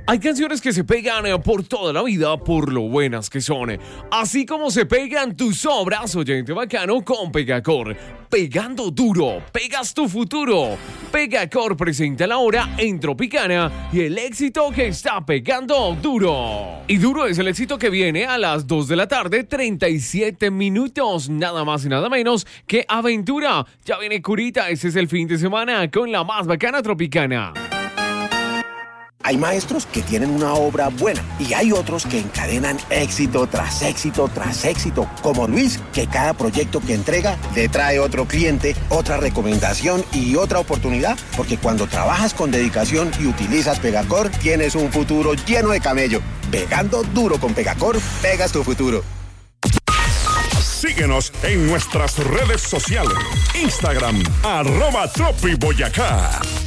Hay canciones que se pegan por toda la vida por lo buenas que son. Así como se pegan tus obras, oyente bacano, con Pegacor. Pegando duro, pegas tu futuro. Pegacor presenta la hora en Tropicana y el éxito que está pegando duro. Y duro es el éxito que viene a las 2 de la tarde, 37 minutos. Nada más y nada menos que Aventura. Ya viene Curita, este es el fin de semana con la más bacana Tropicana. Hay maestros que tienen una obra buena y hay otros que encadenan éxito tras éxito tras éxito, como Luis, que cada proyecto que entrega le trae otro cliente, otra recomendación y otra oportunidad, porque cuando trabajas con dedicación y utilizas Pegacor, tienes un futuro lleno de camello. Pegando duro con Pegacor, pegas tu futuro. Síguenos en nuestras redes sociales. Instagram, @TropiBoyacá.